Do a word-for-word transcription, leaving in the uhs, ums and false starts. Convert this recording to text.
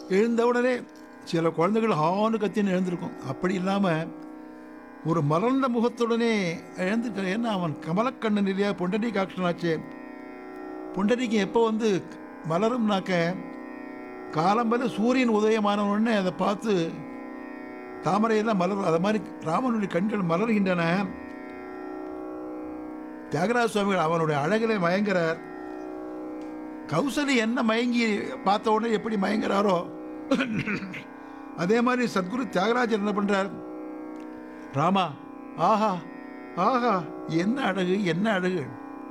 எழுந்தவுடனே சில குழந்தைகள் ஹான்னு கத்தின்னு எழுந்திருக்கும். அப்படி இல்லாமல் ஒரு மலர்ந்த முகத்துடனே எழுந்துட்ட. ஏன்னா அவன் கமலக்கண்ணன் இல்லையா, புண்டரீகாட்சனாச்சே. புண்டரீகம் எப்போ வந்து மலரும்னாக்க காலம்பல சூரியன் உதயமானவுடனே அதை பார்த்து தாமரையெல்லாம் மலரும். அது மாதிரி ராமனுடைய கண்கள் மலர்கின்றன. தியாகராஜ சுவாமிகள் அவனுடைய அழகிலே மயங்கிறார். கௌசலி என்ன மயங்கி பார்த்த உடனே எப்படி மயங்கிறாரோ அதே மாதிரி சத்குரு தியாகராஜர் என்ன பண்றார், ராமா ஆஹா ஆஹா என்ன அழகு என்ன அழகு,